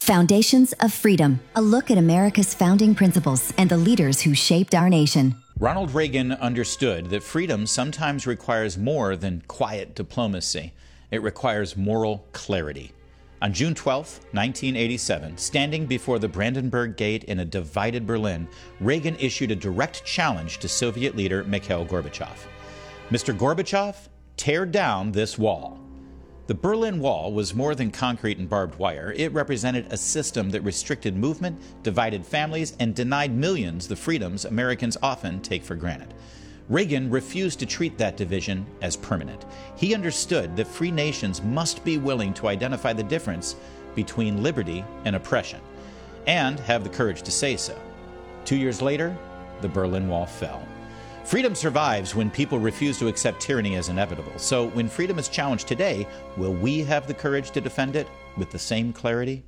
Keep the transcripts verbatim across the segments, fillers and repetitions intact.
Foundations of Freedom, a look at America's founding principles and the leaders who shaped our nation. Ronald Reagan understood that freedom sometimes requires more than quiet diplomacy. It requires moral clarity. On June twelfth, nineteen eighty-seven, standing before the Brandenburg Gate in a divided Berlin, Reagan issued a direct challenge to Soviet leader Mikhail Gorbachev. Mister Gorbachev, tear down this wall. The Berlin Wall was more than concrete and barbed wire. It represented a system that restricted movement, divided families, and denied millions the freedoms Americans often take for granted. Reagan refused to treat that division as permanent. He understood that free nations must be willing to identify the difference between liberty and oppression, and have the courage to say so. Two years later, the Berlin Wall fell. Freedom survives when people refuse to accept tyranny as inevitable. So when freedom is challenged today, will we have the courage to defend it with the same clarity?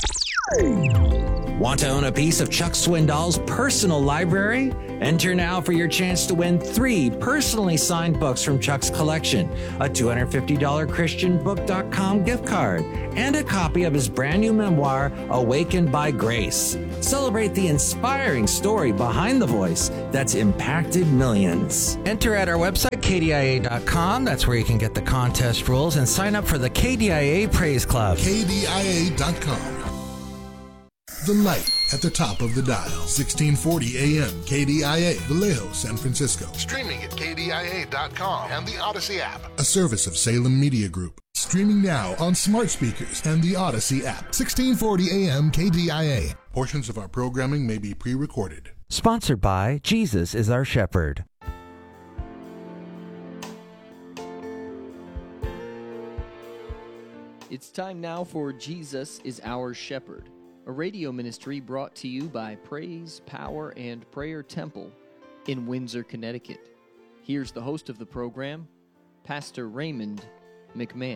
Want to own a piece of Chuck Swindoll's personal library? Enter now for your chance to win three personally signed books from Chuck's collection, a two hundred fifty dollars Christian Book dot com gift card, and a copy of his brand new memoir, Awakened by Grace. Celebrate the inspiring story behind the voice that's impacted millions. Enter at our website, K D I A dot com. That's where you can get the contest rules and sign up for the K D I A Praise Club. K D I A dot com. The light at the top of the dial. sixteen forty A M, K D I A, Vallejo, San Francisco. Streaming at K D I A dot com and the Odyssey app. A service of Salem Media Group. Streaming now on smart speakers and the Odyssey app. sixteen forty A M, K D I A. Portions of our programming may be pre-recorded. Sponsored by Jesus is Our Shepherd. It's time now for Jesus is Our Shepherd, a radio ministry brought to you by Praise, Power, and Prayer Temple in Windsor, Connecticut. Here's the host of the program, Pastor Raymond McMahon.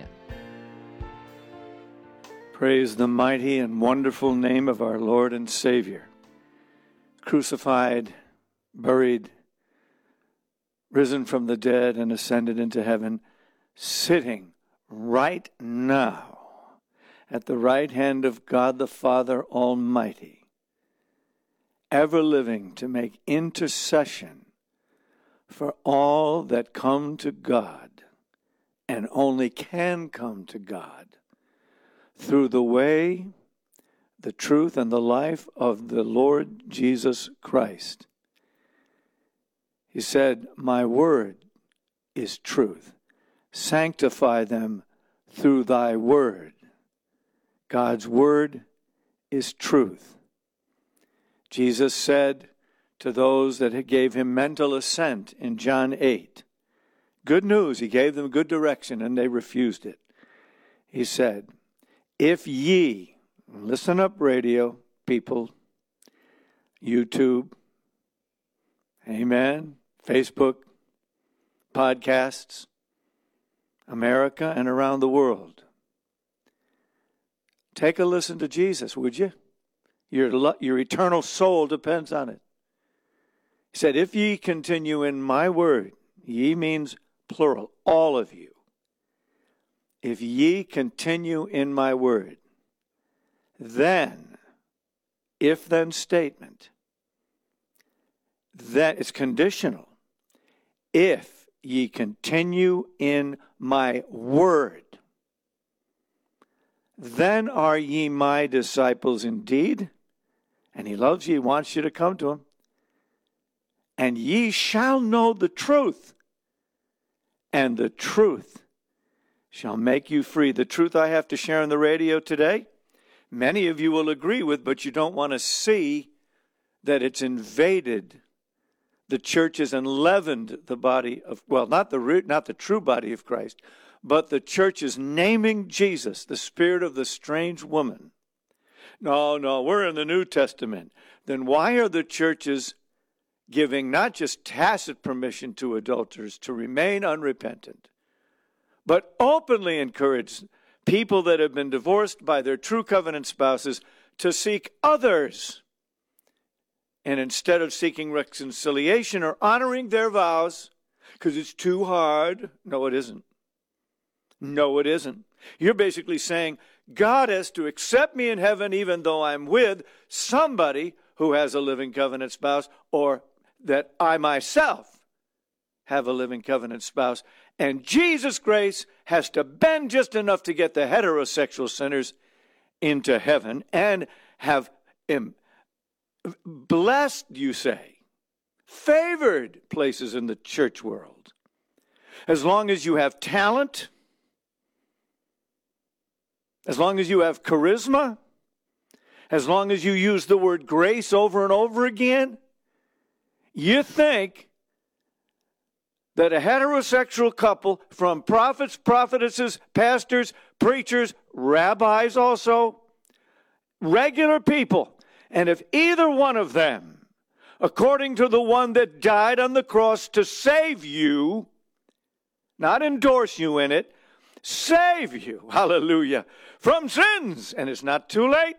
Praise the mighty and wonderful name of our Lord and Savior, crucified, buried, risen from the dead, and ascended into heaven, sitting right now at the right hand of God the Father Almighty, ever living to make intercession for all that come to God and only can come to God through the way, the truth, and the life of the Lord Jesus Christ. He said, "My word is truth. Sanctify them through thy word." God's word is truth. Jesus said to those that gave him mental assent in John eight, good news, he gave them good direction, and they refused it. He said, if ye, listen up radio people, YouTube, amen, Facebook, podcasts, America and around the world, take a listen to Jesus, would you? Your, your eternal soul depends on it. He said, if ye continue in my word, ye means plural, all of you. If ye continue in my word, then, if then statement, that is conditional. If ye continue in my word, then are ye my disciples indeed. And he loves you, he wants you to come to him. And ye shall know the truth, and the truth shall make you free. The truth I have to share on the radio today, many of you will agree with, but you don't want to see that it's invaded the churches and leavened the body of, well, not the root, not the true body of Christ, but the church is naming Jesus, the spirit of the strange woman. No, no, we're in the New Testament. Then why are the churches giving not just tacit permission to adulterers to remain unrepentant, but openly encourage people that have been divorced by their true covenant spouses to seek others? And instead of seeking reconciliation or honoring their vows, because it's too hard, no, it isn't. No, it isn't. You're basically saying, God has to accept me in heaven even though I'm with somebody who has a living covenant spouse, or that I myself have a living covenant spouse. And Jesus' grace has to bend just enough to get the heterosexual sinners into heaven and have him blessed, you say, favored places in the church world. As long as you have talent, as long as you have charisma, as long as you use the word grace over and over again, you think that a heterosexual couple from prophets, prophetesses, pastors, preachers, rabbis also, regular people, and if either one of them, according to the one that died on the cross to save you, not endorse you in it, save you, hallelujah, from sins, and it's not too late.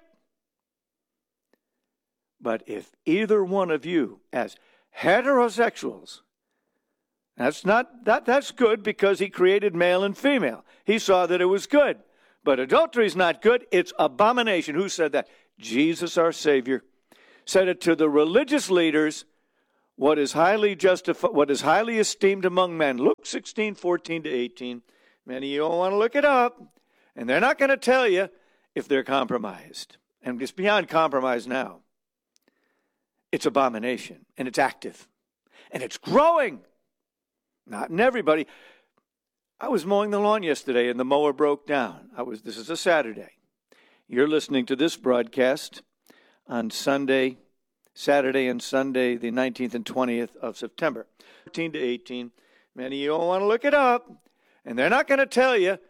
But if either one of you, as heterosexuals, that's not that that's good because he created male and female. He saw that it was good. But adultery is not good, it's abomination. Who said that? Jesus, our Savior, said it to the religious leaders, what is highly justified, what is highly esteemed among men. Luke sixteen, fourteen to eighteen. Many of you don't want to look it up, and they're not going to tell you if they're compromised. And it's beyond compromise now. It's abomination, and it's active, and it's growing. Not in everybody. I was mowing the lawn yesterday, and the mower broke down. I was. This is a Saturday. You're listening to this broadcast on Sunday, Saturday and Sunday, the nineteenth and twentieth of September, fourteen to eighteen. Many of you don't want to look it up, and they're not going to tell you